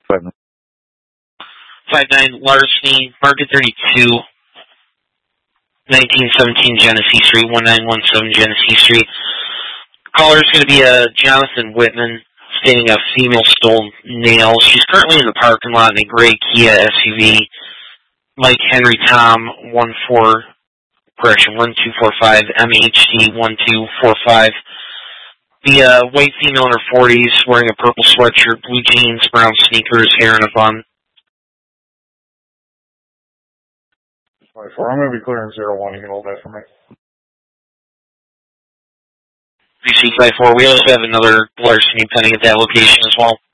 59 Larceny, Market 32, 1917 Genesee Street, 1917 Genesee Street. Caller is going to be Jonathan Whitman, stating a female stole nails. She's currently in the parking lot in a gray Kia SUV. Mike Henry Tom 1245 MHD 1245. The white female in her 40s, wearing a purple sweatshirt, blue jeans, brown sneakers, hair in a bun. I'm going to be clearing 01. You can hold that for me. 3654. We also have another larceny pending at that location as well.